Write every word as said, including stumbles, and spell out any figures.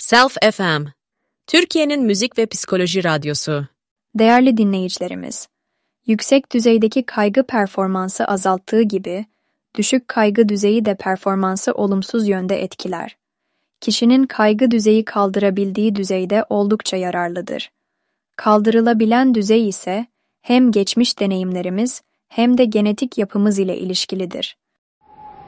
Self F M, Türkiye'nin müzik ve psikoloji radyosu. Değerli dinleyicilerimiz, yüksek düzeydeki kaygı performansı azalttığı gibi, düşük kaygı düzeyi de performansı olumsuz yönde etkiler. Kişinin kaygı düzeyi kaldırabildiği düzeyde oldukça yararlıdır. Kaldırılabilen düzey ise hem geçmiş deneyimlerimiz hem de genetik yapımız ile ilişkilidir.